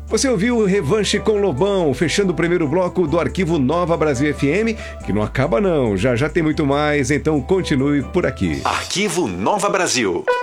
Você ouviu o Revanche com Lobão, fechando o primeiro bloco do Arquivo Nova Brasil FM, que não acaba não, já tem muito mais, então continue por aqui. Arquivo Nova Brasil.